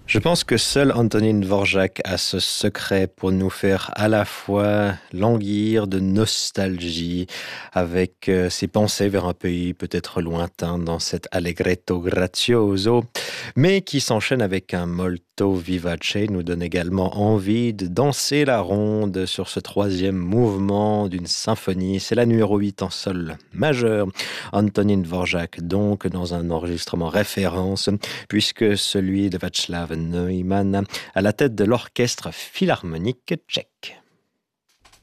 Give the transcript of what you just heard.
Je pense que seul Antonin Dvorak a ce secret pour nous faire à la fois languir de nostalgie avec ses pensées vers un pays peut-être lointain dans cet allegretto grazioso, mais qui s'enchaîne avec un molto vivace, nous donne également envie de danser la ronde sur ce troisième mouvement d'une symphonie. C'est la numéro 8 en sol majeur. Antonin Dvorak, donc, dans un enregistrement référence, puisque celui de Václav Neumann à la tête de l'orchestre philharmonique tchèque.